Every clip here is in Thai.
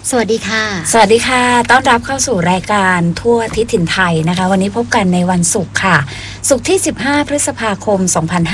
สวัสดีค่ะสวัสดีค่ะต้อนรับเข้าสู่รายการทั่วทิศถิ่นไทยนะคะวันนี้พบกันในวันศุกร์ค่ะศุกร์ที่15พฤษภาคม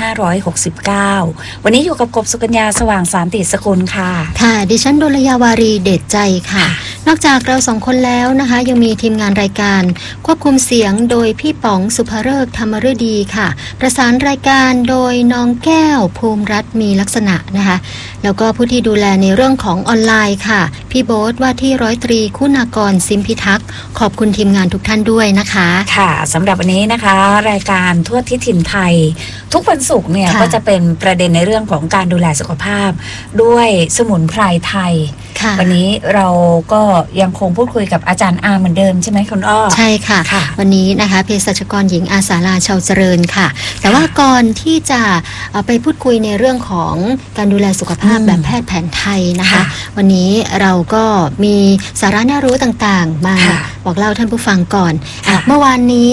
2569วันนี้อยู่กับกบสุกัญญาสว่างสามติสกุลค่ะค่ะดิฉันดลยาวารีเดชใจค่ะนอกจากเราสองคนแล้วนะคะยังมีทีมงานรายการควบคุมเสียงโดยพี่ป๋องสุภฤกษ์ธรรมฤดีค่ะประสานรายการโดยน้องแก้วภูมิรัตน์มีลักษณะนะคะแล้วก็ผู้ที่ดูแลในเรื่องของออนไลน์ค่ะพี่โบ๊ทว่าที่ร้อยตรีคุณากรซิมพิทักษ์ขอบคุณทีมงานทุกท่านด้วยนะคะค่ะสำหรับวันนี้นะคะรายการทั่วทิศถิ่นไทยทุกวันศุกร์เนี่ยก็จะเป็นประเด็นในเรื่องของการดูแลสุขภาพด้วยสมุนไพรไทยวันนี้เราก็ยังคงพูดคุยกับอาจารย์อาเหมือนเดิมใช่ไหมคุณอ้อใช่ค่ะวันนี้นะคะเภสัชกรหญิงอาสาลาชาวเจริญค่ะแต่ว่าก่อนที่จะไปพูดคุยในเรื่องของการดูแลสุขภาพแบบแพทย์แผนไทยนะคะวันนี้เราก็มีสาระน่ารู้ต่างๆมาบอกเล่าท่านผู้ฟังก่อนเมื่อวานนี้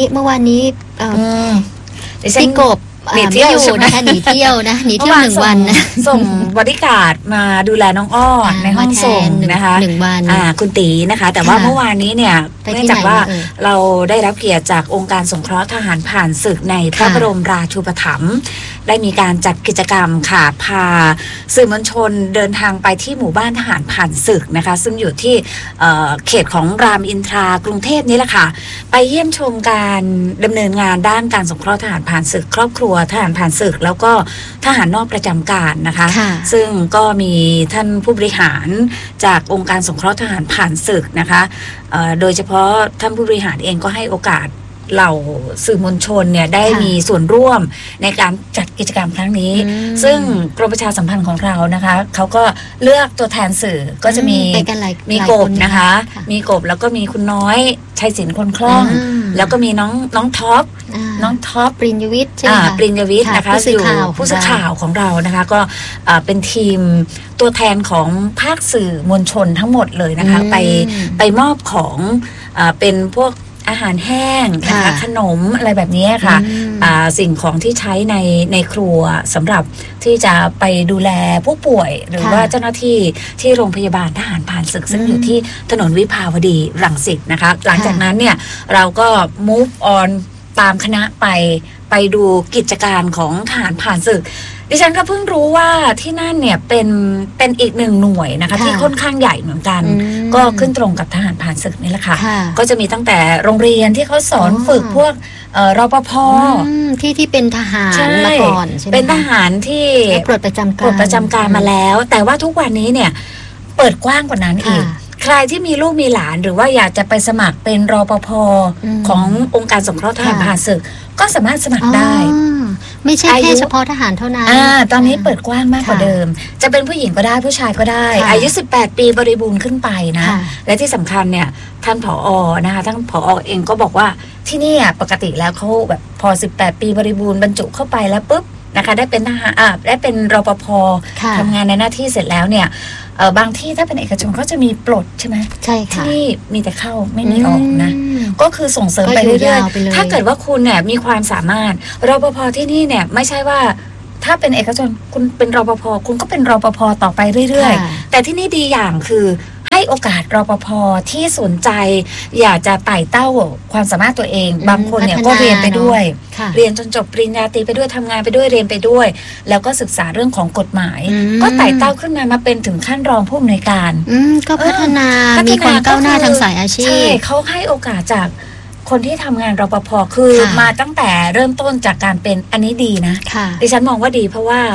พี่กบหนีเที่ยวนะคะหนีเที่ยว1 วันนะส่งบริการมาดูแลน้องอ้อในห้องส่งนะคะ 1 วันคุณตีนะคะแต่ว่าเมื่อวานนี้เนี่ยเนื่องจากว่าเราได้รับเกียรติจากองค์การสงเคราะห์ทหารผ่านศึกในพระบรมราชูปถัมภ์ได้มีการจัดกิจกรรมค่ะพาสื่อมวลชนเดินทางไปที่หมู่บ้านทหารผ่านศึกนะคะซึ่งอยู่ที่เขตของรามอินทรากรุงเทพนี่แหละค่ะไปเยี่ยมชมการดำเนินงานด้านการสงเคราะห์ทหารผ่านศึกครอบครัวทหารผ่านศึกแล้วก็ทหารนอกประจำการนะคะซึ่งก็มีท่านผู้บริหารจากองค์การสงเคราะห์ทหารผ่านศึกนะคะโดยเฉพาะท่านผู้บริหารเองก็ให้โอกาสเหล่าสื่อมวลชนเนี่ยได้มีส่วนร่วมในการจัดกิจกรรมครั้งนี้ซึ่งกรมประชาสัมพันธ์ของเรานะคะเขาก็เลือกตัวแทนสื่อก็จะมีกบนะคะมีกบแล้วก็มีคุณน้อยชัยศิลป์คนคล่องแล้วก็มีน้องท็อปปริญญวิทย์ใช่ไหมคะปริญญวิทย์นะคะอยู่ผู้สื่อข่าวของเรานะคะก็เป็นทีมตัวแทนของภาคสื่อมวลชนทั้งหมดเลยนะคะไปมอบของเป็นพวกอาหารแห้งนะคะขนมอะไรแบบนี้ค่ะสิ่งของที่ใช้ในครัวสำหรับที่จะไปดูแลผู้ป่วยหรือว่าเจ้าหน้าที่ที่โรงพยาบาลทหารผ่านศึกซึ่งอยู่ที่ถนนวิภาวดีรังสิตนะคะหลังจากนั้นเนี่ยเราก็ move on ตามคณะไปดูกิจการของทหารผ่านศึกดิฉันก็เพิ่งรู้ว่าที่นั่นเนี่ยเป็นอีก1 หน่วยนะคะที่ค่อนข้างใหญ่เหมือนกันก็ขึ้นตรงกับทหารผ่านศึกนี่แหละค่ะก็จะมีตั้งแต่โรงเรียนที่เขาสอนฝึกพวกรปภ. ที่เป็นทหารมาก่อนใช่ไหมเป็นทหารที่ปลดประจำการมาแล้วแต่ว่าทุกวันนี้เนี่ยเปิดกว้างกว่านั้นอีกใครที่มีลูกมีหลานหรือว่าอยากจะไปสมัครเป็นรปภ.ขององค์การสงเคราะห์ทหารผ่านศึกก็สามารถสมัครได้ไม่ใช่แค่เฉพาะทหารเท่านั้นตอนนี้เปิดกว้างมากกว่าเดิมจะเป็นผู้หญิงก็ได้ผู้ชายก็ได้อายุ18 ปีบริบูรณ์ขึ้นไปนะและที่สำคัญเนี่ยท่านผอ.นะคะท่านผอ.เองก็บอกว่าที่นี่ปกติแล้วเขาแบบพอ18 ปีบริบูรณ์บรรจุเข้าไปแล้วปุ๊บนะคะได้เป็นทหารได้เป็นรปภ.ทำงานในหน้าที่เสร็จแล้วเนี่ยบางที่ถ้าเป็นเอกชนเขาจะมีปลดใช่ไหมใช่ค่ะที่มีแต่เข้าไม่มีออกนะก็คือส่งเสริมไปเรื่อยๆถ้าเกิดว่าคุณเนี่ยมีความสามารถรปภ.ที่นี่เนี่ยไม่ใช่ว่าถ้าเป็นเอกชนคุณเป็นรปภ.คุณก็เป็นรปภ.ต่อไปเรื่อยๆแต่ที่นี่ดีอย่างคือให้โอกาสรปภ.ที่สนใจอยากจะไต่เต้าความสามารถตัวเองบางคนเนี่ยก็เรียนไปด้วยเรียนจนจบปริญญาตรีไปด้วยทำงานไปด้วยเรียนไปด้วยแล้วก็ศึกษาเรื่องของกฎหมายก็ไต่เต้าขึ้นมาเป็นถึงขั้นรองผู้อำนวยการก็พัฒนามีความก้าวหน้าทางสายอาชีพใช่เขาให้โอกาสจากคนที่ทำงานรปภ.คือมาตั้งแต่เริ่มต้นจากการเป็นอันนี้ดีนะดิฉันมองว่าดีเพราะว่า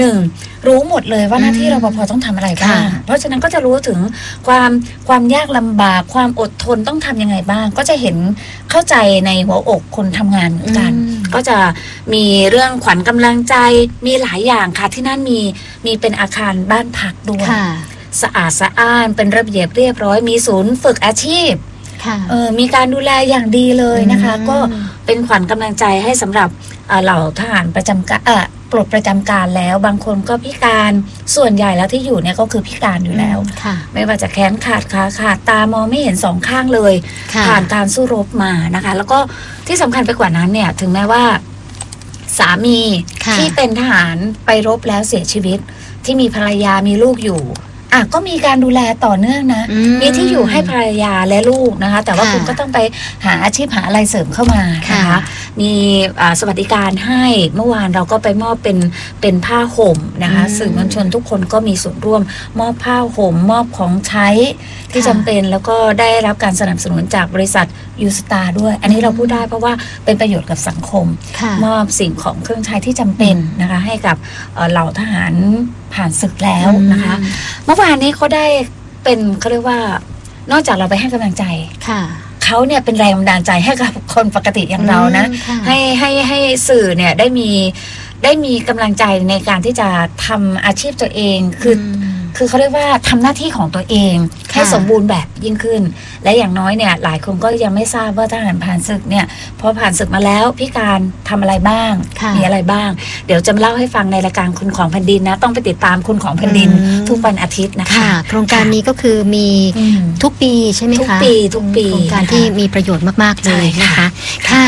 1รู้หมดเลยว่าหน้าที่รปภ.ต้องทำอะไรบ้างเพราะฉะนั้นก็จะรู้ถึงความยากลำบากความอดทนต้องทำยังไงบ้างก็จะเห็นเข้าใจในหัวอกคนทำงานเหมือนกันก็จะมีเรื่องขวัญกำลังใจมีหลายอย่างค่ะที่นั่นมีเป็นอาคารบ้านพักด้วยสะอาดสะอ้านเป็นระเบียบเรียบร้อยมีศูนย์ฝึกอาชีพมีการดูแลอย่างดีเลยนะคะก็เป็นขวัญกำลังใจให้สำหรับเหล่าทหารประจำการปลดประจำการแล้วบางคนก็พิการส่วนใหญ่แล้วที่อยู่เนี่ยก็คือพิการอยู่แล้วไม่ว่าจะแขนขาดขาขาดตามองไม่เห็น2 ข้างเลยผ่านการสู้รบมานะคะแล้วก็ที่สำคัญไปกว่านั้นเนี่ยถึงแม้ว่าสามีที่เป็นทหารไปรบแล้วเสียชีวิตที่มีภรรยามีลูกอยู่ก็มีการดูแลต่อเนื่องนะมีที่อยู่ให้ภรรยาและลูกนะคะแต่ว่าคุณก็ต้องไปหาอาชีพหาอะไรเสริมเข้ามานะคะมีสวัสดิการให้เมื่อวานเราก็ไปมอบเป็นผ้าห่มนะคะสื่อมวลชนทุกคนก็มีส่วนร่วมมอบผ้าห่มมอบของใช้ที่จำเป็นแล้วก็ได้รับการสนับสนุนจากบริษัทยูสตาร์ด้วยอันนี้เราพูดได้เพราะว่าเป็นประโยชน์กับสังคมมอบสิ่งของเครื่องใช้ที่จำเป็นนะคะให้กับเหล่าทหารผ่านศึกแล้วนะคะเมื่อวานนี้เขาได้เป็นเขาเรียกว่านอกจากเราไปให้กำลังใจเขาเนี่ยเป็นแรงบันดาลใจให้กับคนปกติอย่างเรานะให้สื่อเนี่ยได้มีกำลังใจในการที่จะทำอาชีพตัวเองคือเขาเรียกว่าทำหน้าที่ของตัวเองให้สมบูรณ์แบบยิ่งขึ้นและอย่างน้อยเนี่ยหลายคนก็ยังไม่ทราบว่าทหารผ่านศึกเนี่ยพอผ่านศึกมาแล้วพี่การทำอะไรบ้างมีอะไรบ้างเดี๋ยวจะเล่าให้ฟังในรายการคุณของแผ่นดินนะต้องไปติดตามคุณของแผ่นดินทุกวันอาทิตย์นะคะโครงการนี้ก็คือมีทุกปีใช่ไหมคะทุกปีโครงการที่มีประโยชน์มากๆเลยนะคะค่ะ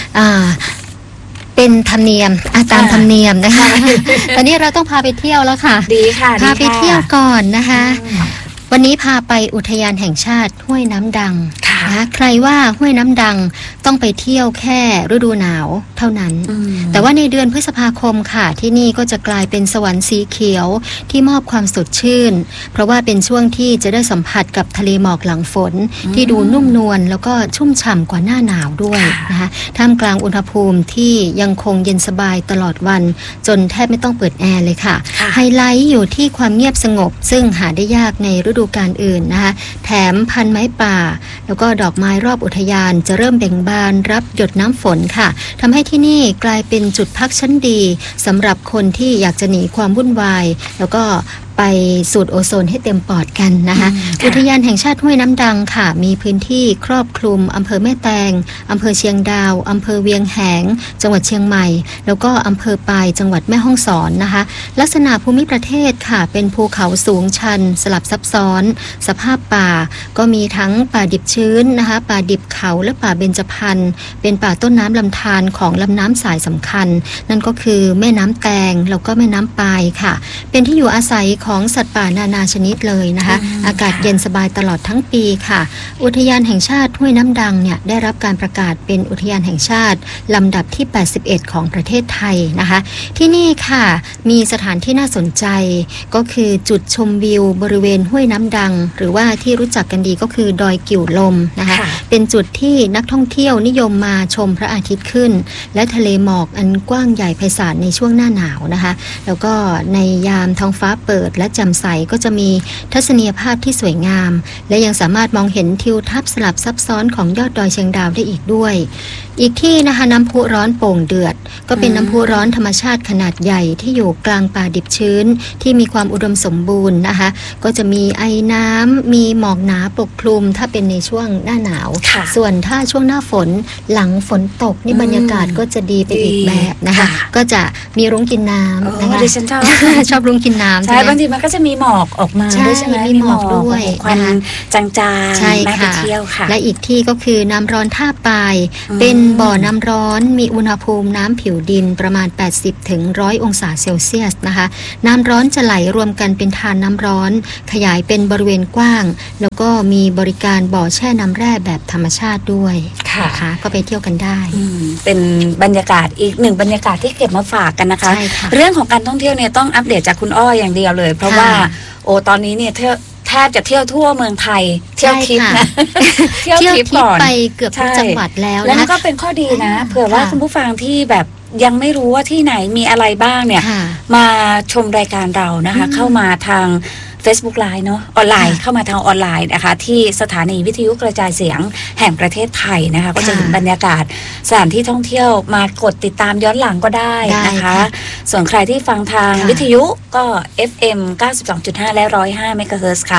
เป็นธรรมเนียมตามธรรมเนียมนะคะตอนนี้เราต้องพาไปเที่ยวแล้วค่ะดีค่ะพาไปเที่ยวก่อนนะคะวันนี้พาไปอุทยานแห่งชาติห้วยน้ำดังนะใครว่าห้วยน้ำดังต้องไปเที่ยวแค่ฤดูหนาวเท่านั้นแต่ว่าในเดือนพฤษภาคมค่ะที่นี่ก็จะกลายเป็นสวรรค์สีเขียวที่มอบความสดชื่นเพราะว่าเป็นช่วงที่จะได้สัมผัสกับทะเลหมอกหลังฝนที่ดูนุ่มนวลแล้วก็ชุ่มฉ่ำกว่าหน้าหนาวด้วยนะคะท่ามกลางอุณหภูมิที่ยังคงเย็นสบายตลอดวันจนแทบไม่ต้องเปิดแอร์เลยค่ะไฮไลท์อยู่ที่ความเงียบสงบซึ่งหาได้ยากในฤดูกาลอื่นนะคะแถมพันไม้ป่าแล้วก็ดอกไม้รอบอุทยานจะเริ่มเบ่งบานรับหยดน้ำฝนค่ะทำให้ที่นี่กลายเป็นจุดพักชั้นดีสำหรับคนที่อยากจะหนีความวุ่นวายแล้วก็ไปสูดโอโซนให้เต็มปอดกันนะคะอุทยานแห่งชาติห้วยน้ำดังค่ะมีพื้นที่ครอบคลุมอำเภอแม่แตงอำเภอเชียงดาวอำเภอเวียงแหงจังหวัดเชียงใหม่แล้วก็อำเภอปายจังหวัดแม่ฮ่องสอนนะคะลักษณะภูมิประเทศค่ะเป็นภูเขาสูงชันสลับซับซ้อนสภาพป่าก็มีทั้งป่าดิบชื้นนะคะป่าดิบเขาและป่าเบญจพรรณเป็นป่าต้นน้ำลำธารของลำน้ำสายสำคัญนั่นก็คือแม่น้ำแตงแล้วก็แม่น้ำปายค่ะเป็นที่อยู่อาศัยของสัตว์ป่านานาชนิดเลยนะคะอากาศเย็นสบายตลอดทั้งปีค่ะอุทยานแห่งชาติห้วยน้ำดังเนี่ยได้รับการประกาศเป็นอุทยานแห่งชาติลำดับที่81ของประเทศไทยนะคะที่นี่ค่ะมีสถานที่น่าสนใจก็คือจุดชมวิวบริเวณห้วยน้ำดังหรือว่าที่รู้จักกันดีก็คือดอยกิ่วลมนะคะเป็นจุดที่นักท่องเที่ยวนิยมมาชมพระอาทิตย์ขึ้นและทะเลหมอกอันกว้างใหญ่ไพศาลในช่วงหน้าหนาวนะคะแล้วก็ในยามท้องฟ้าเปิดและแจ่มใสก็จะมีทัศนียภาพที่สวยงามและยังสามารถมองเห็นทิวทัศน์สลับซับซ้อนของยอดดอยเชียงดาวได้อีกด้วยอีกที่นะคะน้ำพุร้อนโป่งเดือดก็เป็นน้ำพุร้อนธรรมชาติขนาดใหญ่ที่อยู่กลางป่าดิบชื้นที่มีความอุดมสมบูรณ์นะคะก็จะมีไอน้ำมีหมอกหนาปกคลุมถ้าเป็นในช่วงหน้าหนาวส่วนถ้าช่วงหน้าฝนหลังฝนตกนี่บรรยากาศก็จะดีไปอีกแบบนะคะก็จะมีรุ้งกินน้ำนะคะดิฉันชอบรุ้งกินน้ำใช่บางทีมันก็จะมีหมอกออกมาด้วยใช่ไหมมีหมอกด้วยควันจางๆน่าไปเที่ยวค่ะและอีกที่ก็คือน้ำร้อนท่าปายเป็นบ่อน้ำร้อนมีอุณหภูมิน้ำผิวดินประมาณ80ถึง100องศาเซลเซียสนะคะน้ำร้อนจะไหลรวมกันเป็นทานน้ำร้อนขยายเป็นบริเวณกว้างแล้วก็มีบริการบ่อแช่น้ำแร่แบบธรรมชาติด้วยค่ะก็ไปเที่ยวกันได้เป็นบรรยากาศอีกหนึ่งบรรยากาศที่เก็บมาฝากกันนะคะเรื่องของการท่องเที่ยวเนี่ยต้องอัปเดตจากคุณอ้ออย่างเดียวเลยเพราะว่าตอนนี้เนี่ยแทบจะเที่ยวทั่วเมืองไทยเที่ยวทิพย์นะเที่ยวทิพย์ไปเกือบทุกจังหวัดแล้วแล้วก็เป็นข้อดีนะเผื่อว่าคุณผู้ฟังที่แบบยังไม่รู้ว่าที่ไหนมีอะไรบ้างเนี่ยมาชมรายการเรานะคะเข้ามาทาง Facebook Live เนาะออนไลน์เข้ามาทางออนไลน์นะคะที่สถานีวิทยุกระจายเสียงแห่งประเทศไทยนะคะก็จะเห็นบรรยากาศสถานที่ท่องเที่ยวมากดติดตามย้อนหลังก็ได้นะคะส่วนใครที่ฟังทางวิทยุก็ FM 92.5 และ 105 เมกะเฮิรตซ์ค่ะ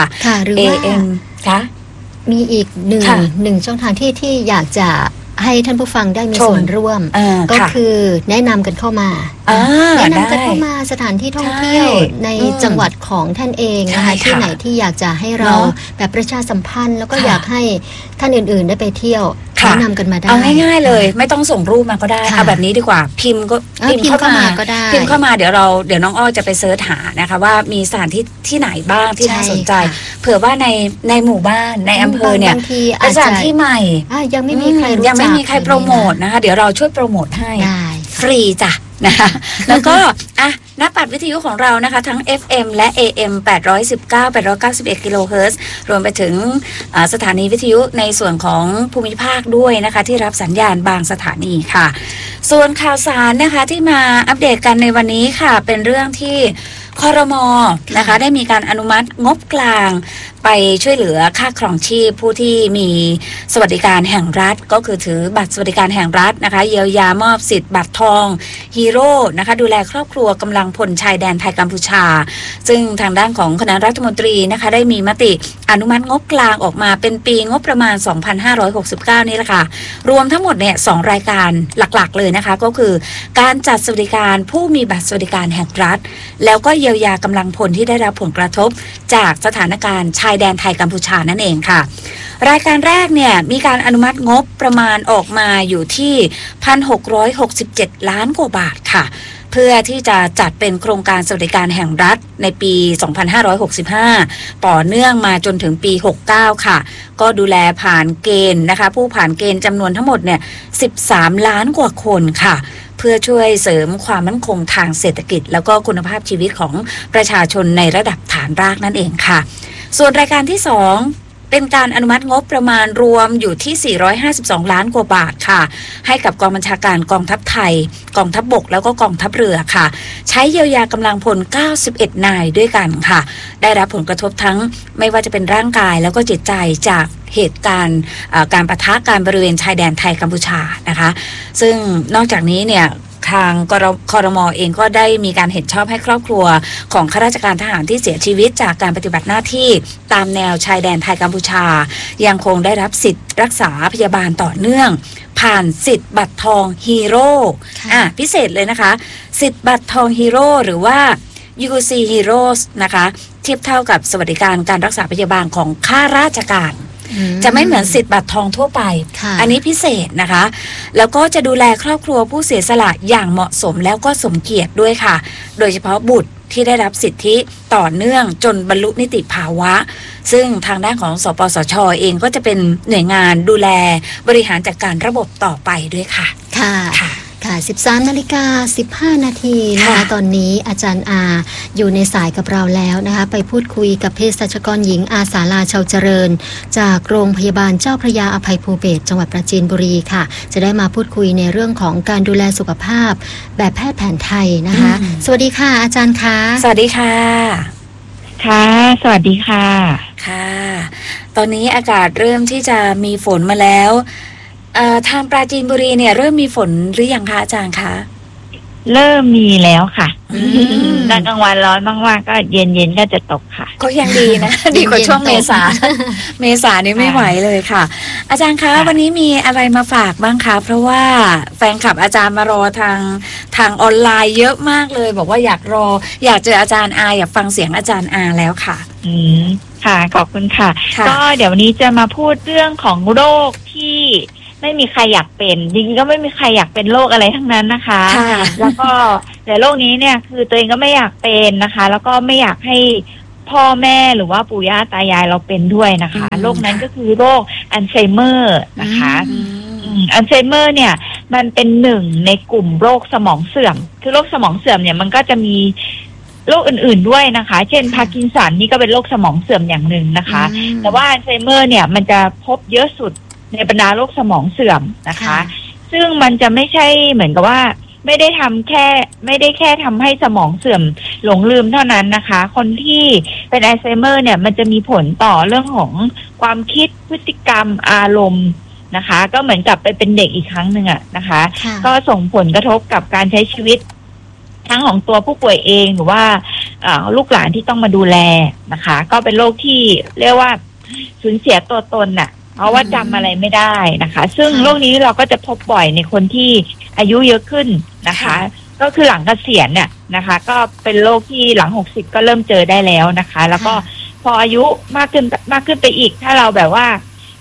AM ค่ะมีอีกหนึ่งช่องทางที่อยากจะให้ท่านผู้ฟังได้มีส่วนร่วมก็คือแนะนำกันเข้ามาแนะนำกันเข้ามาสถานที่ท่องเที่ยวในจังหวัดของท่านเองนะคะที่ไหนที่อยากจะให้เราแบบประชาสัมพันธ์แล้วก็อยากให้ท่านอื่นๆได้ไปเที่ยวแนะนำกันมาได้เอาง่ายๆเลยไม่ต้องส่งรูปมาก็ได้เอาแบบนี้ดีกว่าพิมพ์เข้ามาก็ได้พิมพ์เข้ามาเดี๋ยวน้องอ้อจะไปเสิร์ชหานะคะว่ามีสถานที่ไหนบ้างที่น่าสนใจเผื่อว่าในหมู่บ้านในอำเภอเนี่ยเป็นสถานที่ใหม่ยังไม่มีใครรู้จักยังไม่มีใครโปรโมทนะคะเดี๋ยวเราช่วยโปรโมทให้ฟรีจ้ะนะคะแล้วก็หน้าปัดวิทยุของเรานะคะทั้ง FM และ AM 819 891กิโลเฮิรตซ์รวมไปถึงสถานีวิทยุในส่วนของภูมิภาคด้วยนะคะที่รับสัญญาณบางสถานีค่ะส่วนข่าวสารนะคะที่มาอัปเดตกันในวันนี้ค่ะเป็นเรื่องที่ครม.นะคะได้มีการอนุมัติงบกลางไปช่วยเหลือค่าครองชีพผู้ที่มีสวัสดิการแห่งรัฐก็คือถือบัตรสวัสดิการแห่งรัฐนะคะเยียวยามอบสิทธิ์บัตรทองฮีโร่นะคะดูแลครอบครัวกำลังพลชายแดนไทยกัมพูชาซึ่งทางด้านของคณะรัฐมนตรีนะคะได้มีมติอนุมัติงบกลางออกมาเป็นปีงบประมาณ 2569 นี่แหละค่ะรวมทั้งหมดเนี่ย2รายการหลักๆเลยนะคะก็คือการจัดสวัสดิการผู้มีบัตรสวัสดิการแห่งรัฐแล้วก็เยียวยากำลังพลที่ได้รับผลกระทบจากสถานการณ์ชายแดนไทยกัมพูชานั่นเองค่ะรายการแรกเนี่ยมีการอนุมัติงบประมาณออกมาอยู่ที่ 1,667 ล้านกว่าบาทค่ะเพื่อที่จะจัดเป็นโครงการสวัสดิการแห่งรัฐในปี 2565 ต่อเนื่องมาจนถึงปี 69 ค่ะก็ดูแลผ่านเกณฑ์นะคะผู้ผ่านเกณฑ์จำนวนทั้งหมดเนี่ย 13 ล้านกว่าคนค่ะเพื่อช่วยเสริมความมั่นคงทางเศรษฐกิจแล้วก็คุณภาพชีวิตของประชาชนในระดับฐานรากนั่นเองค่ะส่วนรายการที่2เป็นการอนุมัติงบประมาณรวมอยู่ที่452ล้านกว่าบาทค่ะให้กับกองบัญชาการกองทัพไทยกองทัพบกแล้วก็กองทัพเรือค่ะใช้เยียวยากำลังพล91นายด้วยกันค่ะได้รับผลกระทบทั้งไม่ว่าจะเป็นร่างกายแล้วก็จิตใจจากเหตุการณ์การปะทะการบริเวณชายแดนไทยกัมพูชานะคะซึ่งนอกจากนี้เนี่ยทางครม.เองก็ได้มีการเห็นชอบให้ครอบครัวของข้าราชการทหารที่เสียชีวิตจากการปฏิบัติหน้าที่ตามแนวชายแดนไทยกัมพูชายังคงได้รับสิทธิ์รักษาพยาบาลต่อเนื่องผ่านสิทธิ์บัตรทองฮีโร่พิเศษเลยนะคะสิทธิ์บัตรทองฮีโร่หรือว่า UC Heroes นะคะเทียบเท่ากับสวัสดิการการรักษาพยาบาลของข้าราชการจะไม่เหมือนสิทธิ์บัตรทองทั่วไปอันนี้พิเศษนะคะแล้วก็จะดูแลครอบครัวผู้เสียสละอย่างเหมาะสมแล้วก็สมเกียรติด้วยค่ะโดยเฉพาะบุตรที่ได้รับสิทธิต่อเนื่องจนบรรลุนิติภาวะซึ่งทางด้านของสปสช.เองก็จะเป็นหน่วยงานดูแลบริหารจัดการระบบต่อไปด้วยค่ะค่ะ 13:15 นาทีนะคะตอนนี้อาจารย์อาอยู่ในสายกับเราแล้วนะคะไปพูดคุยกับเภสัชกรหญิงอาสาลาชาวเจริญจากโรงพยาบาลเจ้าพระยาอภัยภูเบศรจังหวัดปราจีนบุรีค่ะจะได้มาพูดคุยในเรื่องของการดูแลสุขภาพแบบแพทย์แผนไทยนะคะสวัสดีค่ะอาจารย์คะสวัสดีค่ะค่ะสวัสดีค่ะค่ะตอนนี้อากาศเริ่มที่จะมีฝนมาแล้วทางปราจีนบุรีเนี่ยเริ่มมีฝนหรือยังคะอาจารย์คะเริ่มมีแล้วค่ะตอนกลางวันร้อนมากๆก็เย็นๆก็จะตกค่ะก็ยังดีนะ ดีกว่าช่วงเมษานี่ไม่ไหวเลยค่ะอาจารย์คะวันนี้มีอะไรมาฝากบ้างคะเพราะว่าแฟนคลับอาจารย์มารอทางออนไลน์เยอะมากเลยบอกว่าอยากเจออาจารย์อาอยากฟังเสียงอาจารย์อาแล้วค่ะค่ะขอบคุณค่ะก็เดี๋ยววันนี้จะมาพูดเรื่องของโรคที่ไม่มีใครอยากเป็นจริงๆก็ไม่มีใครอยากเป็นโรคอะไรทั้งนั้นนะคะแล้วก็แต่โรคนี้เนี่ยคือตัวเองก็ไม่อยากเป็นนะคะแล้วก็ไม่อยากให้พ่อแม่หรือว่าปู่ย่าตายายเราเป็นด้วยนะคะโรคนั้นก็คือโรคอัลไซเมอร์นะคะอัลไซเมอร์เนี่ยมันเป็นหนึ่งในกลุ่มโรคสมองเสื่อมคือโรคสมองเสื่อมเนี่ยมันก็จะมีโรคอื่นๆด้วยนะคะเช่นพาร์กินสันนี่ก็เป็นโรคสมองเสื่อมอย่างหนึ่งนะคะแต่ว่าอัลไซเมอร์เนี่ยมันจะพบเยอะสุดในบรรดาโรคสมองเสื่อมนะคะซึ่งมันจะไม่ใช่เหมือนกับว่าไม่ได้แค่ทำให้สมองเสื่อมหลงลืมเท่านั้นนะคะคนที่เป็นอัลไซเมอร์เนี่ยมันจะมีผลต่อเรื่องของความคิดพฤติกรรมอารมณ์นะคะก็เหมือนกับไปเป็นเด็กอีกครั้งหนึ่งอะนะคะก็ส่งผลกระทบกับการใช้ชีวิตทั้งของตัวผู้ป่วยเองหรือว่าลูกหลานที่ต้องมาดูแลนะคะก็เป็นโรคที่เรียกว่าสูญเสียตัวตนน่ะเพราะว่าจำอะไรไม่ได้นะคะซึ่งโรคนี้เราก็จะพบบ่อยในคนที่อายุเยอะขึ้นนะคะก็คือหลังเกษียณเนี่ยนะคะก็เป็นโรคที่หลัง60ก็เริ่มเจอได้แล้วนะคะแล้วก็พออายุมากขึ้นไปอีกถ้าเราแบบว่า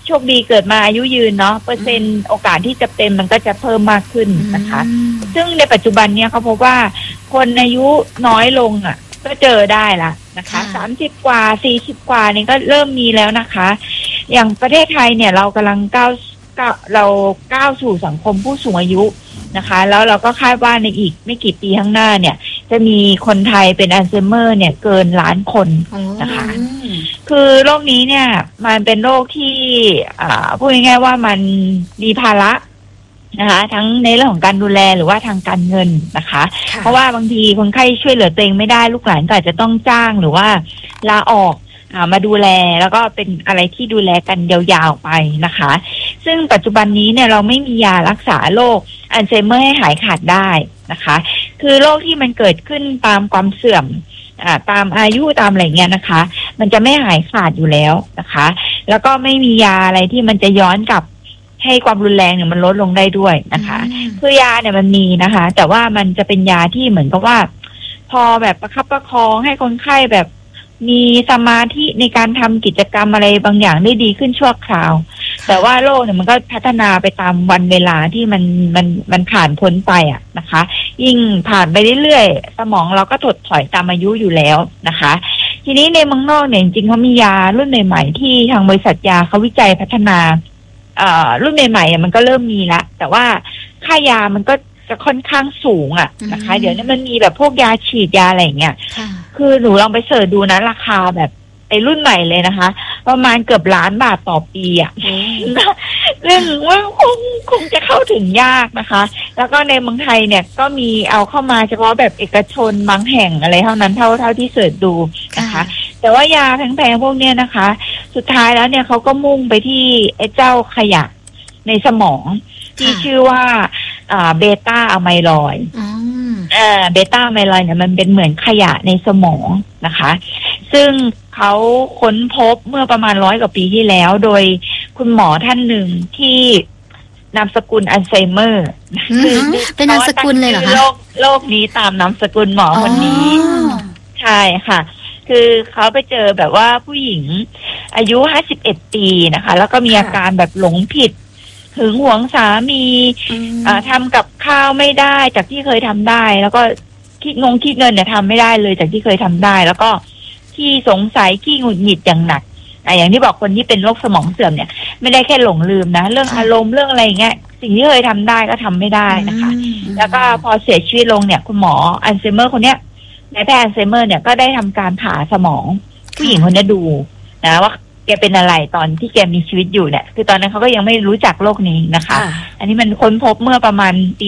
โชคดีเกิดมาอายุยืนเนาะเปอร์เซ็นต์โอกาสที่จะเป็นมันก็จะเพิ่มมากขึ้นนะคะซึ่งในปัจจุบันเนี่ยเขาพบว่าคนอายุน้อยลงอ่ะก็เจอได้ละนะคะ30 กว่า40 กว่านี่ก็เริ่มมีแล้วนะคะอย่างประเทศไทยเนี่ยเรากำลังก้าวสู่สังคมผู้สูงอายุนะคะแล้วเราก็คาดว่าในอีกไม่กี่ปีข้างหน้าเนี่ยจะมีคนไทยเป็นอัลไซเมอร์เนี่ยเกินล้านคนนะคะคือโรคนี้เนี่ยมันเป็นโรคที่พูดง่ายๆว่ามันมีภาระนะคะทั้งในเรื่องของการดูแลหรือว่าทางการเงินนะคะเพราะว่าบางทีคนไข้ช่วยเหลือตัวเองไม่ได้ลูกหลานก็อาจจะต้องจ้างหรือว่าลาออกมาดูแลแล้วก็เป็นอะไรที่ดูแลกันยาวๆไปนะคะซึ่งปัจจุบันนี้เนี่ยเราไม่มียารักษาโรคอัลไซเมอร์ให้หายขาดได้นะคะคือโรคที่มันเกิดขึ้นตามความเสื่อมตามอายุตามอะไรเงี้ยนะคะมันจะไม่หายขาดอยู่แล้วนะคะแล้วก็ไม่มียาอะไรที่มันจะย้อนกลับให้ความรุนแรงเนี่ยมันลดลงได้ด้วยนะคะคือยาเนี่ยมันมีนะคะแต่ว่ามันจะเป็นยาที่เหมือนกับว่าพอแบบประคับประคองให้คนไข้แบบมีสมาธิในการทำกิจกรรมอะไรบางอย่างได้ดีขึ้นชั่วคราวแต่ว่าโรคเนี่ยมันก็พัฒนาไปตามวันเวลาที่มันผ่านพ้นไปนะคะ ยิ่งผ่านไปเรื่อยๆสมองเราก็ถดถอยตามอายุอยู่แล้วนะคะทีนี้ในเมืองนอกเนี่ยจริงๆเขามียารุ่นใหม่ๆที่ทางบริษัทยาเขาวิจัยพัฒนารุ่นใหม่ๆมันก็เริ่มมีละแต่ว่าค่ายามันก็จะค่อนข้างสูงนะคะเดี๋ยวนี้มันมีแบบพวกยาฉีดยาอะไรอย่างเงี้ยคือหนูลองไปเสิร์ชดูนะราคาแบบไอ้รุ่นใหม่เลยนะคะประมาณเกือบ1 ล้านบาทต่อปีเรื่องว่าคงจะเข้าถึงยากนะคะแล้วก็ในเมืองไทยเนี่ยก็มีเอาเข้ามาเฉพาะแบบเอกชนบางแห่งอะไรเท่านั้นเท่าที่เสิร์ชดูนะคะแต่ว่ายาแพงๆพวกเนี้ยนะคะสุดท้ายแล้วเนี่ยเขาก็มุ่งไปที่ไอ้เจ้าขยะในสมองที่ชื่อว่าเบต้าอะไมลอยด์เบต้าอะไมลอยด์เนี่ยมันเป็นเหมือนขยะในสมองนะคะซึ่งเขาค้นพบเมื่อประมาณ100 กว่าปีที่แล้วโดยคุณหมอท่านหนึ่งที่นามสกุลอัลไซเมอร์เป็นนามสกุลเลยเหรอคะโรคนี้ตามนามสกุลหมอคนนี้ใช่ค่ะคือเขาไปเจอแบบว่าผู้หญิงอายุ51 ปีนะคะแล้วก็มีอาการแบบหลงผิดหึงหวงสามีทำกับข้าวไม่ได้จากที่เคยทำได้แล้วก็คิดเงินเนี่ยทำไม่ได้เลยจากที่เคยทำได้แล้วก็ขี้สงสัยขี้หงุดหงิดอย่างหนักอย่างที่บอกคนที่เป็นโรคสมองเสื่อมเนี่ยไม่ได้แค่หลงลืมนะเรื่องอารมณ์เรื่องอะไรเงี้ยสิ่งที่เคยทำได้ก็ทำไม่ได้นะคะแล้วก็พอเสียชีวิตลงเนี่ยคุณหมออัลไซเมอร์คนเนี้ยนายแพทย์อัลไซเมอร์เนี่ยก็ได้ทำการผ่าสมองผู้หญิงคนนี้ดูนะว่าแกเป็นอะไรตอนที่แกมีชีวิตอยู่เนี่ยคือตอนนั้นเขาก็ยังไม่รู้จักโรคนี้นะคะอันนี้มันค้นพบเมื่อประมาณปี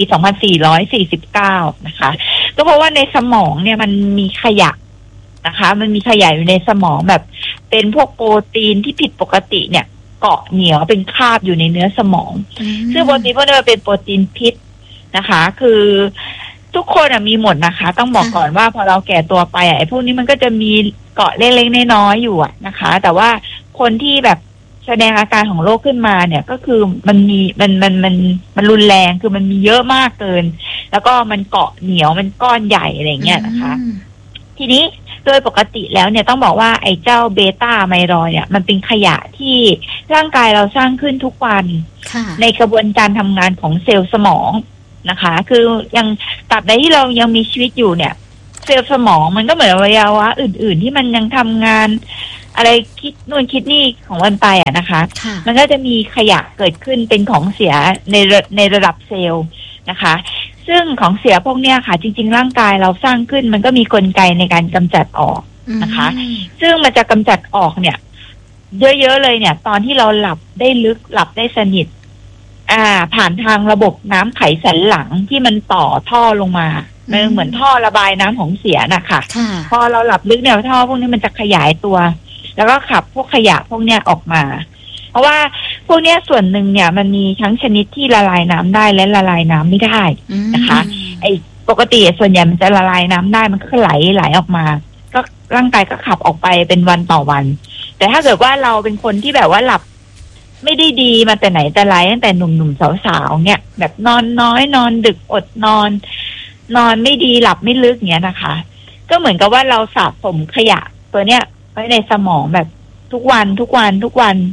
2449 นะคะก็เพราะว่าในสมองเนี่ยมันมีขยะนะคะมันมีขยะอยู่ในสมองแบบเป็นพวกโปรตีนที่ผิดปกติเนี่ยเกาะเหนียวเป็นคราบอยู่ในเนื้อสมองซึ่งโปรตีนพวกนี้เป็นโปรตีนพิษนะคะคือทุกคนมีหมดนะคะต้องบอกก่อนว่าพอเราแก่ตัวไปไอ้พวกนี้มันก็จะมีเกาะเล็กๆน้อยๆอยู่นะคะแต่ว่าคนที่แบบแสดงอาการของโรคขึ้นมาเนี่ยก็คือมันรุนแรงคือมันมีเยอะมากเกินแล้วก็มันเกาะเหนียวมันก้อนใหญ่อะไรเงี้ยนะคะทีนี้โดยปกติแล้วเนี่ยต้องบอกว่าไอ้เจ้าเบต้าไมลอยด์เนี่ยมันเป็นขยะที่ร่างกายเราสร้างขึ้นทุกวันในกระบวนการทำงานของเซลล์สมองนะคะคือยังตราบใดที่เรายังมีชีวิตอยู่เนี่ยเซลล์สมองมันก็เหมือนอวัยวะอื่นๆที่มันยังทำงานอะไรคิดนู่นคิดนี่ของมันไปนะคะมันก็จะมีขยะเกิดขึ้นเป็นของเสียในระดับเซลล์นะคะซึ่งของเสียพวกเนี้ยค่ะจริงๆร่างกายเราสร้างขึ้นมันก็มีกลไกในการกำจัดออกนะคะซึ่งมันจะกำจัดออกเนี่ยเยอะๆเลยเนี่ยตอนที่เราหลับได้ลึกหลับได้สนิทผ่านทางระบบน้ำไขสันหลังที่มันต่อท่อลงมาเหมือนท่อระบายน้ำของเสียนะคะพอเราหลับลึกเนี่ยท่อพวกนี้มันจะขยายตัวแล้วก็ขับพวกขยะพวกเนี้ยออกมาเพราะว่าพวกเนี้ยส่วนหนึ่งเนี่ยมันมีทั้งชนิดที่ละลายน้ำได้และละลายน้ำไม่ได้นะคะไอ้ปกติส่วนใหญ่มันจะละลายน้ำได้มันก็ไหลออกมาก็ร่างกายก็ขับออกไปเป็นวันต่อวันแต่ถ้าเกิดว่าเราเป็นคนที่แบบว่าหลับไม่ได้ดีมาแต่ไหนแต่ไรตั้งแต่หนุ่มๆสาวๆเนี่ยแบบนอนน้อยนอนดึกอดนอนไม่ดีหลับไม่ลึกเงี้ยนะคะก็เหมือนกับว่าเราสะสมขยะตัวเนี้ยไว้ในสมองแบบทุกวัน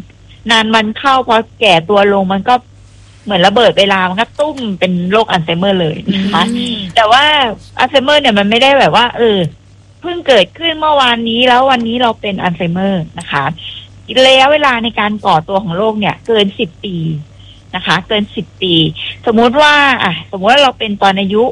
นานวันเข้าพอแก่ตัวลงมันก็เหมือนระเบิดเวลามันก็ตุ้มเป็นโรคอัลไซเมอร์เลยนะคะแต่ว่าอัลไซเมอร์เนี่ยมันไม่ได้แบบว่าเพิ่งเกิดขึ้นเมื่อวานนี้แล้ววันนี้เราเป็นอัลไซเมอร์นะคะระยะเวลาในการก่อตัวของโรคเนี่ยเกิน10 ปีนะคะเกิน10 ปีสมมุติว่าเราเป็นตอนอายุ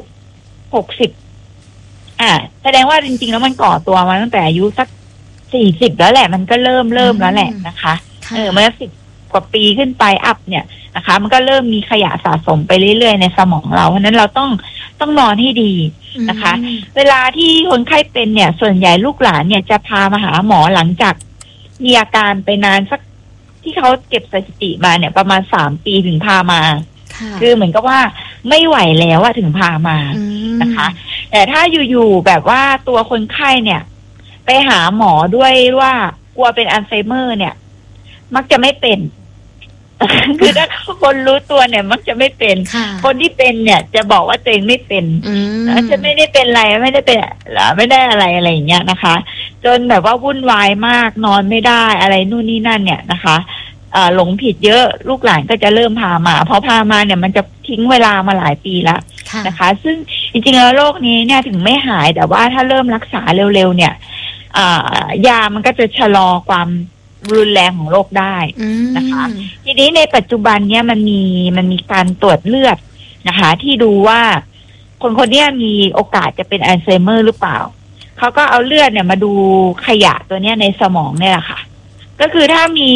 60แสดงว่าจริงๆแล้วมันก่อตัวมาตั้งแต่อายุสัก40แล้วแหละมันก็เริ่มแล้วแหละนะคะเมื่อ10 กว่าปีขึ้นไปอัพเนี่ยนะคะมันก็เริ่มมีขยะสะสมไปเรื่อยๆในสมองเราเพราะนั้นเราต้องนอนให้ดีนะคะเวลาที่คนไข้เป็นเนี่ยส่วนใหญ่ลูกหลานเนี่ยจะพามาหาหมอหลังจากมีอาการไปนานสักที่เขาเก็บสถิติมาเนี่ยประมาณ3 ปีถึงพามาคือเหมือนกับว่าไม่ไหวแล้วถึงพามานะคะแต่ถ้าอยู่ๆแบบว่าตัวคนไข้เนี่ยไปหาหมอด้วยว่ากลัวเป็นอัลไซเมอร์เนี่ยมักจะไม่เป็น คือถ้าคนรู้ตัวเนี่ยมักจะไม่เป็นคนที่เป็นเนี่ยจะบอกว่าตัวเองไม่เป็นจะไม่ได้เป็นอะไรไม่ได้เป็นไม่ได้อะไรอย่างเงี้ยนะคะจนแบบว่าวุ่นวายมากนอนไม่ได้อะไรนู่นนี่นั่นเนี่ยนะคะหลงผิดเยอะลูกหลานก็จะเริ่มพามาพอพามาเนี่ยมันจะทิ้งเวลามาหลายปีแล้วนะคะซึ่งจริงๆแล้วโรคนี้เนี่ยถึงไม่หายแต่ว่าถ้าเริ่มรักษาเร็วๆเนี่ยยามันก็จะชะลอความรุนแรงของโรคได้นะคะทีนี้ในปัจจุบันเนี่ยมันมีการตรวจเลือดนะคะที่ดูว่าคนนี้มีโอกาสจะเป็นอัลไซเมอร์หรือเปล่าเขาก็เอาเลือดเนี่ยมาดูขยะตัวเนี้ยในสมองเนี่ยแหละค่ะก็คือถ้ามี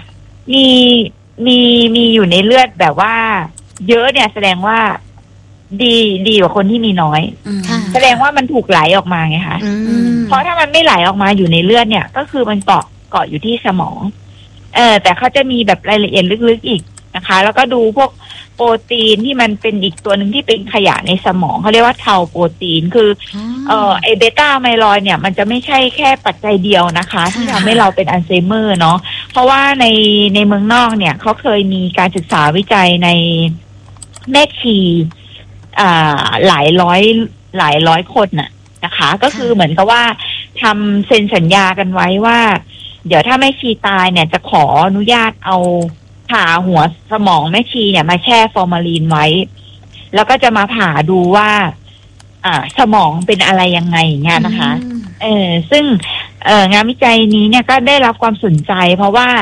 อยู่ในเลือดแบบว่าเยอะเนี่ยแสดงว่าดีกว่าคนที่มีน้อยแสดงว่ามันถูกไหลออกมาไงคะเพราะถ้ามันไม่ไหลออกมาอยู่ในเลือดเนี่ยก็คือมันเกาะอยู่ที่สมองแต่เขาจะมีแบบรายละเอียดลึกๆอีกนะคะแล้วก็ดูพวกโปรตีนที่มันเป็นอีกตัวหนึ่งที่เป็นขยะในสมองเขาเรียกว่าเทาโปรตีนคือไอเบต้าไมลอยด์เนี่ยมันจะไม่ใช่แค่ปัจจัยเดียวนะคะที่ทำให้เราเป็นอัลไซเมอร์เนาะเพราะว่าในเมืองนอกเนี่ยเขาเคยมีการศึกษาวิจัยในแม่ชีหลายร้อยคนน่ะนะคะก็คือเหมือนกับว่าทำเซ็นสัญญากันไว้ว่าเดี๋ยวถ้าแม่ชีตายเนี่ยจะขออนุญาตเอาผ่าหัวสมองแม่ชีเนี่ยมาแช่ฟอร์มาลีนไว้แล้วก็จะมาผ่าดูว่าสมองเป็นอะไรยังไงเงี้ยนะคะซึ่งงานวิจัยนี้เนี่ยก็ได้รับความสนใจเพราะว่า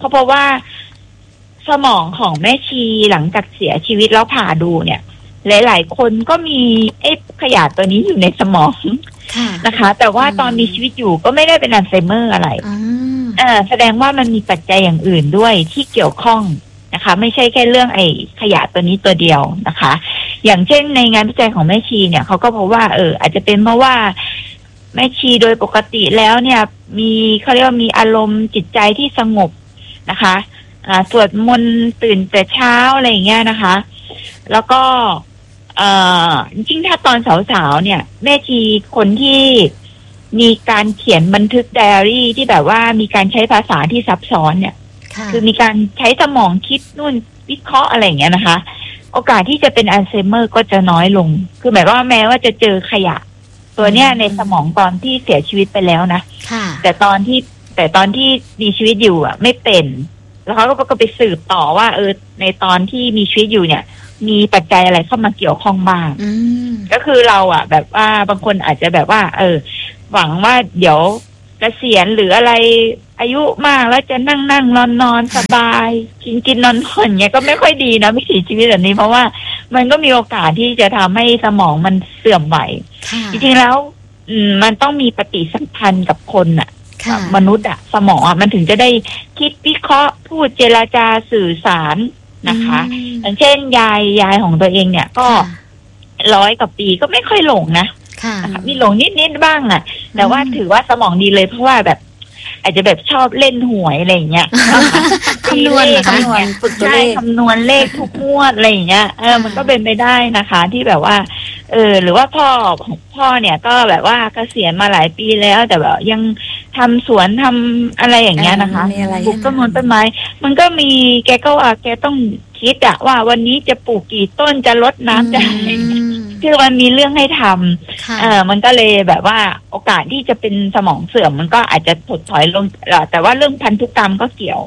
สมองของแม่ชีหลังจากเสียชีวิตแล้วผ่าดูเนี่ยหลายๆคนก็มีขยะตัวนี้อยู่ในสมองนะคะแต่ว่าตอนมีชีวิตอยู่ก็ไม่ได้เป็นอัลไซเมอร์อะไรแสดงว่ามันมีปัจจัยอย่างอื่นด้วยที่เกี่ยวข้องนะคะไม่ใช่แค่เรื่องขยะตัวนี้ตัวเดียวนะคะอย่างเช่นในงานวิจัยของแม่ชีเนี่ยเขาก็พบว่าอาจจะเป็นเพราะว่าแม่ชีโดยปกติแล้วเนี่ยเขาเรียกว่ามีอารมณ์จิตใจที่สงบนะคะสวดมนต์ตื่นแต่เช้าอะไรอย่างเงี้ยนะคะแล้วก็จริงๆถ้าตอนสาวๆเนี่ยแม่ชีคนที่มีการเขียนบันทึกไดอารี่ที่แบบว่ามีการใช้ภาษาที่ซับซ้อนเนี่ยคือมีการใช้สมองคิดนู่นวิเคราะห์อะไรอย่างเงี้ยนะคะโอกาสที่จะเป็นอัลไซเมอร์ก็จะน้อยลงคือหมายว่าแม้ว่าจะเจอขยะตัวเนี้ยในสมองตอนที่เสียชีวิตไปแล้วนะแต่ตอนที่มีชีวิตอยู่ไม่เป็นแล้วเขาก็ไปสืบต่อว่าในตอนที่มีชีวิตอยู่เนี่ยมีปัจจัยอะไรเข้ามาเกี่ยวข้องบ้างก็คือเราแบบว่าบางคนอาจจะแบบว่าหวังว่าเดี๋ยวเกษียณหรืออะไรอายุมากแล้วจะนั่งนอนสบายกินนอนเงี้ยก็ไม่ค่อยดีนะวิถีชีวิตแบบนี้เพราะว่ามันก็มีโอกาสที่จะทำให้สมองมันเสื่อมไหวจริงๆแล้วมันต้องมีปฏิสัมพันธ์กับคนมนุษย์สมองมันถึงจะได้คิดวิเคราะห์พูดเจรจาสื่อสารนะคะอย่างเช่นยายของตัวเองเนี่ยก็100 กว่าปีก็ไม่ค่อยหลงนะมีหลงนิดๆบ้างแต่ว่าถือว่าสมองดีเลยเพราะว่าแบบอาจจะแบบชอบเล่นหวยอะไรอย่างเงี้ยคำนวณฝึกใช่คำนวณเลขทุกงวดอะไรอย่างเงี้ยมันก็เป็นไปได้นะคะที่แบบว่าหรือว่าพ่อเนี่ยก็แบบว่าเกษียณมาหลายปีแล้วแต่แบบยังทำสวนทำอะไรอย่างเงี้ยนะคะปลูกต้นไม้มันก็มีแกก็ว่าแกต้องคิดว่าวันนี้จะปลูกกี่ต้นจะรดน้ำจะอะไรคือมันมีเรื่องให้ทำมันก็เลยแบบว่าโอกาสที่จะเป็นสมองเสื่อมมันก็อาจจะถดถอยลงแต่ว่าเรื่องพันธุกรรมก็เกี่ยว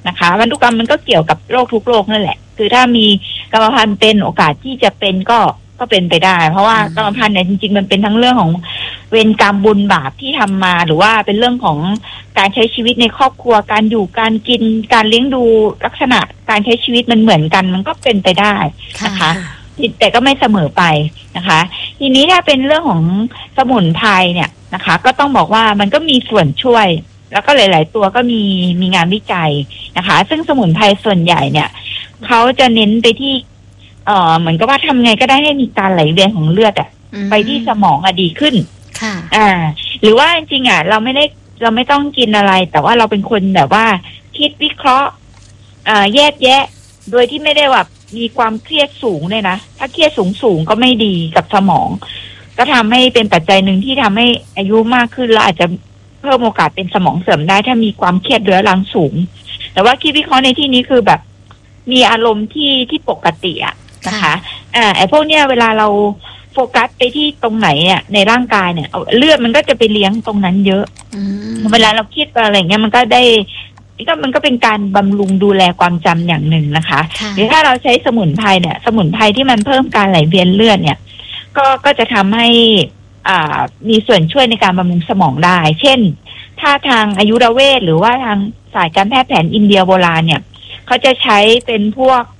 นะคะพันธุกรรมมันก็เกี่ยวกับโรคทุกโรคนั่นแหละคือถ้ามีกรรมพันธุ์เป็นโอกาสที่จะเป็นก็เป็นไปได้เพราะว่ากรรมพันธุ์เนี่ยจริงๆมันเป็นทั้งเรื่องของเวรกรรมบุญบาปที่ทำมาหรือว่าเป็นเรื่องของการใช้ชีวิตในครอบครัวการอยู่การกินการเลี้ยงดูลักษณะการใช้ชีวิตมันเหมือนกันมันก็เป็นไปได้นะคะแต่ก็ไม่เสมอไปนะคะทีนี้ถ้าเป็นเรื่องของสมุนไพรเนี่ยนะคะก็ต้องบอกว่ามันก็มีส่วนช่วยแล้วก็หลายๆตัวก็มีงานวิจัยนะคะซึ่งสมุนไพรส่วนใหญ่เนี่ยเขาจะเน้นไปที่เหมือนกับว่าทำไงก็ได้ให้มีการไหลเวียนของเลือดไปที่สมองดีขึ้นค่ะหรือว่าจริงๆเราไม่ต้องกินอะไรแต่ว่าเราเป็นคนแบบว่าคิดวิเคราะห์แยกแยะโดยที่ไม่ได้แบบมีความเครียดสูงเลยนะถ้าเครียดสูงก็ไม่ดีกับสมองก็ทำให้เป็นปัจจัยหนึ่งที่ทำให้อายุมากขึ้นแล้วอาจจะเพิ่มโอกาสเป็นสมองเสื่อมได้ถ้ามีความเครียดเรื้อรังสูงแต่ว่าคิดวิเคราะห์ในที่นี้คือแบบมีอารมณ์ที่ปกตินะคะไอ้พวกเนี้ยเวลาเราโฟกัสไปที่ตรงไหนเนี่ยในร่างกายเนี่ยเลือดมันก็จะไปเลี้ยงตรงนั้นเยอะเวลาเราคิดอะไรเงี้ยมันก็เป็นการบำรุงดูแลความจำอย่างหนึ่งนะคะหรือถ้าเราใช้สมุนไพรเนี่ยสมุนไพรที่มันเพิ่มการไหลเวียนเลือดเนี่ยก็จะทำให้มีส่วนช่วยในการบำรุงสมองได้เช่นถ้าทางอายุรเวทหรือว่าทางศาสตร์การแพทย์แผนอินเดียโบราณเนี่ยเขาจะใช้เป็นพวก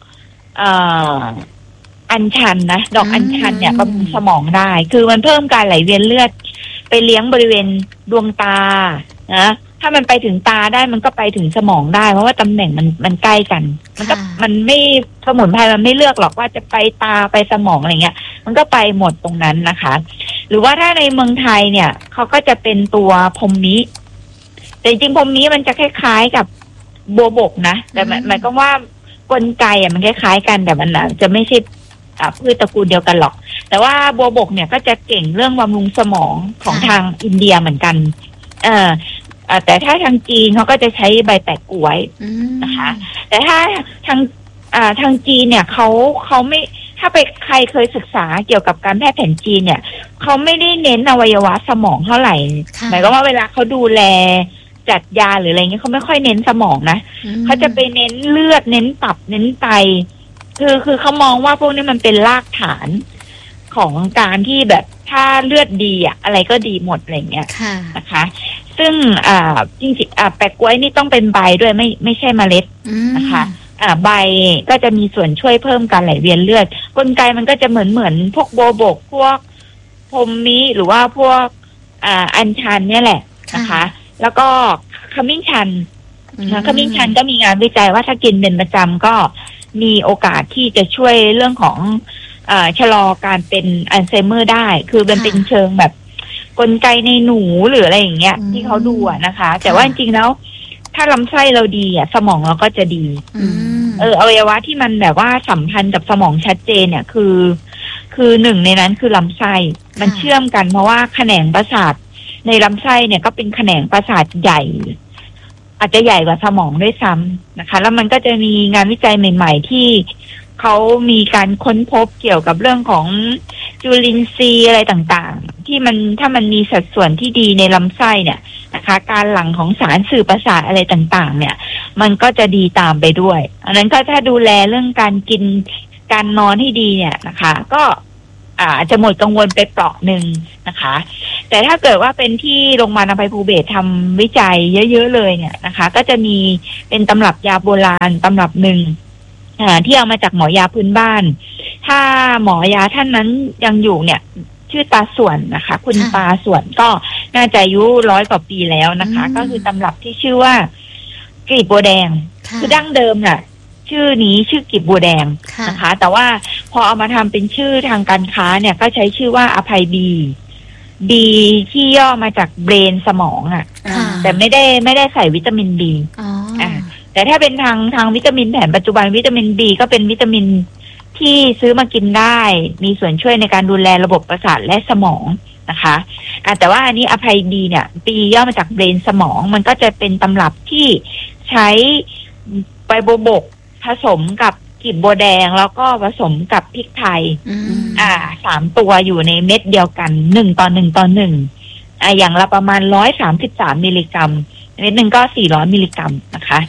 อัญชันนะดอกอัญชันเนี่ยบำรุงสมองได้คือมันเพิ่มการไหลเวียนเลือดไปเลี้ยงบริเวณดวงตานะถ้ามันไปถึงตาได้มันก็ไปถึงสมองได้เพราะว่าตำแหน่งมันใกล้กันมันไม่สมุนไพรมันไม่เลือกหรอกว่าจะไปตาไปสมองอะไรเงี้ยมันก็ไปหมดตรงนั้นนะคะหรือว่าถ้าในเมืองไทยเนี่ยเขาก็จะเป็นตัวพรหมิแต่จริงๆพรหมิมันจะคล้ายๆกับบัวบกนะแต่หมายก็ว่ากลไกมันคล้ายๆกันแต่มันจะไม่ใช่พืชตระกูลเดียวกันหรอกแต่ว่าบัวบกเนี่ยก็จะเก่งเรื่องบำรุงสมองของทางอินเดียเหมือนกันแต่ถ้าทางจีนเขาก็จะใช้ใบแปะก๊วยนะคะแต่ถ้าทางจีนเนี่ยเขาไม่ถ้าไปใครเคยศึกษาเกี่ยวกับการแพทย์แผนจีนเนี่ยเขาไม่ได้เน้นอวัยวะสมองเท่าไหร่หมายความว่าเวลาเขาดูแลจัดยาหรืออะไรเงี้ยเขาไม่ค่อยเน้นสมองนะเขาจะไปเน้นเลือดเน้นตับเน้นไตคือเขามองว่าพวกนี้มันเป็นรากฐานของการที่แบบถ้าเลือดดีอะไรก็ดีหมดอะไรเงี้ยนะคะซึ่งจริงๆแปะก๊วยนี่ต้องเป็นใบด้วยไม่ใช่เมล็ดนะคะใบก็จะมีส่วนช่วยเพิ่มการไหลเวียนเลือดกลไกมันก็จะเหมือนพวกโบบกพวกพรหมิหรือว่าพวกอัญชันเนี่ยแหละนะคะแล้วก็ขมิ้นชันขมิ้นชันก็มีงานวิจัยว่าถ้ากินเป็นประจำก็มีโอกาสที่จะช่วยเรื่องของชะลอการเป็นอัลไซเมอร์ได้คือมันเป็นเชิงแบบกลไกในหนูหรืออะไรอย่างเงี้ยที่เขาดูนะคะแต่ว่าจริงๆแล้วถ้าลำไส้เราดีสมองเราก็จะดีอวัยวะที่มันแบบว่าสัมพันธ์กับสมองชัดเจนเนี่ยคือหนึ่งในนั้นคือลำไส้มันเชื่อมกันเพราะว่าแขนงประสาทในลำไส้เนี่ยก็เป็นแขนงประสาทใหญ่อาจจะใหญ่กว่าสมองด้วยซ้ำนะคะแล้วมันก็จะมีงานวิจัยใหม่ๆที่เขามีการค้นพบเกี่ยวกับเรื่องของจุลินทรีย์อะไรต่างๆที่มันถ้ามันมีสัดส่วนที่ดีในลำไส้เนี่ยนะคะการหลั่งของสารสื่อประสาทอะไรต่างๆเนี่ยมันก็จะดีตามไปด้วยอันนั้นก็ถ้าดูแลเรื่องการกินการนอนให้ดีเนี่ยนะคะก็อาจจะหมดกังวลไปเปราะหนึ่งนะคะแต่ถ้าเกิดว่าเป็นที่โรงพยาบาลอภัยภูเบศรทำวิจัยเยอะๆเลยเนี่ยนะคะก็จะมีเป็นตำรับยาโบราณตำรับหนึ่งที่เอามาจากหมอยาพื้นบ้านถ้าหมอยาท่านนั้นยังอยู่เนี่ยชื่อตาส่วนนะคะคุณตาส่วนก็น่าจะอายุ100 กว่าปีแล้วนะคะก็คือตำรับที่ชื่อว่ากลีบบัวแดงคือดั้งเดิมน่ะชื่อนี้ชื่อกลีบบัวแดงนะคะแต่ว่าพอเอามาทำเป็นชื่อทางการค้าเนี่ยก็ใช้ชื่อว่าอภัยบีที่ย่อมาจากเบรนสมองแต่ไม่ได้ใส่วิตามินบีแต่ถ้าเป็นทางวิตามินแผนปัจจุบันวิตามินบีก็เป็นวิตามินที่ซื้อมากินได้มีส่วนช่วยในการดูแลระบบประสาทและสมองนะคะแต่ว่าอันนี้อภัยบีเนี่ยบีย่อมาจากเบรนสมองมันก็จะเป็นตำรับที่ใช้ใบบัวบกผสมกับกลีบบัวแดงแล้วก็ผสมกับพริกไทย3 ตัวอยู่ในเม็ดเดียวกัน1:1:1อย่างละประมาณ133 มิลลิกรัมเม็ดหนึ่งก็400 มิลลิกรัมนะคะ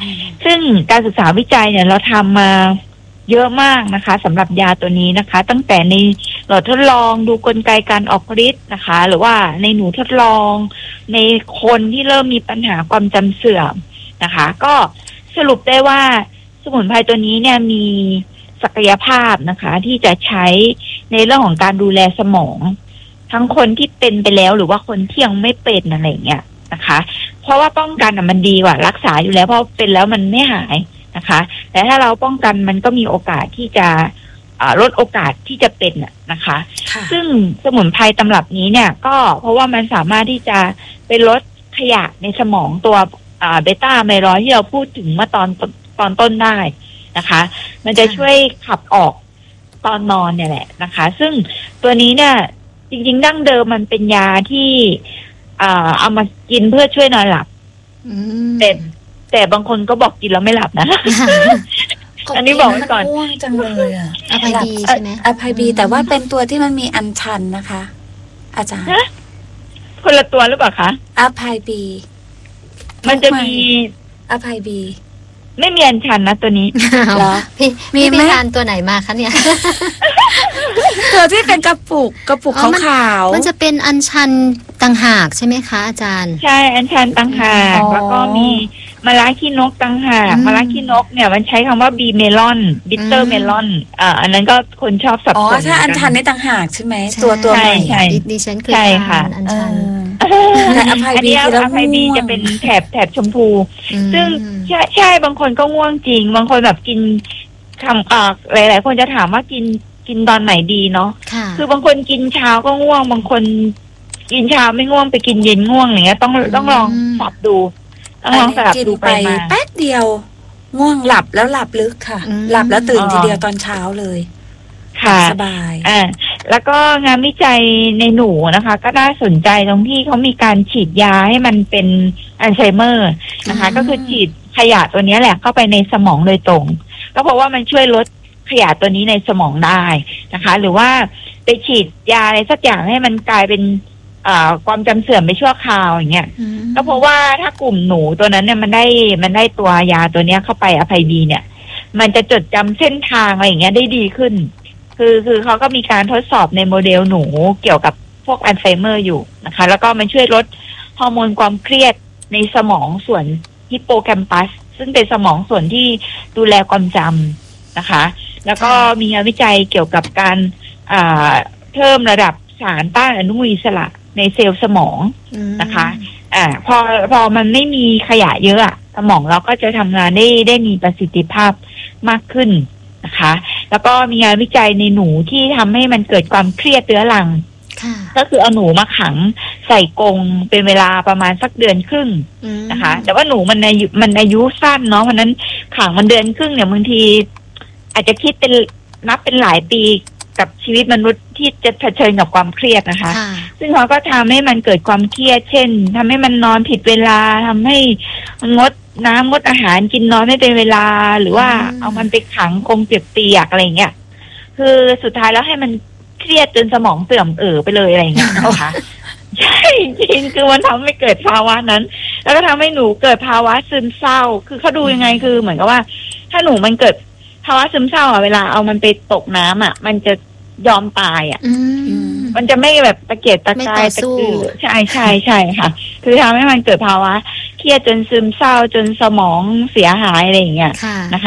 ซึ่งการศึกษาวิจัยเนี่ยเราทำมาเยอะมากนะคะสำหรับยาตัวนี้นะคะตั้งแต่ในหลอดทดลองดูกลไกการออกฤทธิ์นะคะหรือว่าในหนูทดลองในคนที่เริ่มมีปัญหาความจำเสื่อมนะคะก็สรุปได้ว่าสมุนไพรตัวนี้เนี่ยมีศักยภาพนะคะที่จะใช้ในเรื่องของการดูแลสมองทั้งคนที่เป็นไปแล้วหรือว่าคนที่ยังไม่เป็นอะไรเงี้ยนะคะเพราะว่าป้องกันมันดีกว่ารักษาอยู่แล้วเพราะเป็นแล้วมันไม่หายนะคะแต่ถ้าเราป้องกันมันก็มีโอกาสที่จะลดโอกาสที่จะเป็นนะคะซึ่งสมุนไพรตำรับนี้เนี่ยก็เพราะว่ามันสามารถที่จะไปลดขยะในสมองตัวเบต้าไมลอยด์ที่เราพูดถึงเมื่อตอนต้นได้นะคะมันจะช่วยขับออกตอนนอนเนี่ยแหละนะคะซึ่งตัวนี้เนี่ยจริงๆดั้งเดิมมันเป็นยาที่เอามากินเพื่อช่วยนอนหลับแต่บางคนก็บอกกินแล้วไม่หลับนะอันนี้บอกไว้ก่อนง่วงจังเลยอ่ะอภัยบีใช่ไหมอภัยบีแต่ว่าเป็นตัวที่มันมีอัญชันนะคะอาจารย์คนละตัวหรือเปล่าคะอภัยบีมันจะมีอภัยบีไม่มีอัญชันนะตัวนี้เหรอพี่ทานตัวไหนมาคะเนี่ยตัวที่เป็นกระปุกขาวมันจะเป็นอัญชันต่างหากใช่ไหมคะอาจารย์ใช่อัญชันต่างหากแล้วก็มีมะระขี้นกต่างหากมะระขี้นกเนี่ยมันใช้คำว่าบีเมลอนบิตเตอร์เมลอนอันนั้นก็คนชอบสับสนถ้าอัญชันนี่ต่างหากใช่ไหมตัวใหม่ดิฉันเคยทานอัญชันแต่อภัยบีจะเป็นแถบชมพูซึ่งใช่บางคนก็ง่วงจริงบางคนแบบกินหลายๆคนจะถามว่ากินตอนไหนดีเนาะคือบางคนกินเช้าก็ง่วงบางคนกินเช้าไม่ง่วงไปกินเย็นง่วงอย่างเงี้ยต้องลองสับดูลองสับดูไปแป๊บเดียวง่วงหลับแล้วหลับลึกค่ะหลับแล้วตื่นทีเดียวตอนเช้าเลยค่ะสบายแล้วก็งานวิจัยในหนูนะคะก็น่าสนใจตรงที่เขามีการฉีดยาให้มันเป็นอัลไซเมอร์นะคะก็คือฉีดขยะตัวนี้แหละเข้าไปในสมองโดยตรงก็เพราะว่ามันช่วยลดขยะตัวนี้ในสมองได้นะคะหรือว่าไปฉีดยาอะไรสักอย่างให้มันกลายเป็นความจำเสื่อมไปชั่วคราวอย่างเงี้ยก็เพราะว่าถ้ากลุ่มหนูตัวนั้นเนี่ยมันได้ตัวยาตัวเนี้ยเข้าไปอภัยบีเนี่ยมันจะจดจำเส้นทางอะไรอย่างเงี้ยได้ดีขึ้นคือเขาก็มีการทดสอบในโมเดลหนูเกี่ยวกับพวกอัลไซเมอร์อยู่นะคะแล้วก็มันช่วยลดฮอร์โมนความเครียดในสมองส่วนฮิปโปแคมปัสซึ่งเป็นสมองส่วนที่ดูแลความจำนะคะแล้วก็มีงานวิจัยเกี่ยวกับการเพิ่มระดับสารต้านอนุมูลอิสระในเซลล์สมองนะคะพอมันไม่มีขยะเยอะสมองเราก็จะทำงานได้มีประสิทธิภาพมากขึ้นนะคะแล้วก็มีงานวิจัยในหนูที่ทำให้มันเกิดความเครียดเรื้อรังก็คือเอาหนูมาขังใส่กรงเป็นเวลาประมาณสักเดือนครึ่งนะคะแต่ว่าหนูมันอายุสั้นเนาะเพราะนั้นขังมันเดือนครึ่งเนี่ยบางทีอาจจะคิดเป็นนับเป็นหลายปีกับชีวิตมนุษย์ที่จะเผชิญกับความเครียดนะคะซึ่งเขาก็ทำให้มันเกิดความเครียดเช่นทำให้มันนอนผิดเวลาทำให้งดน้ำงดอาหารกินนอนไม่เป็นเวลาหรือว่าเอามันไปขังคงเปียกๆอะไรเงี้ยคือสุดท้ายแล้วให้มันเครียดจนสมองเสื่อมไปเลยอะไรเงี้ยนะคะใช่จริงคือมันทำให้เกิดภาวะนั้นแล้วก็ทำให้หนูเกิดภาวะซึมเศร้าคือเขาดูยังไงคือเหมือนกับว่าถ้าหนูมันเกิดภาวะซึมเศร้าเวลาเอามันไปตกน้ำมันจะยอมตายมันจะไม่แบบตะเกียกตะกายตะกือใช่ค่ะคือทำให้มันเกิดภาวะเครียดจนซึมเศร้าจนสมองเสียหายอะไรอย่างเงี้ยนะคะ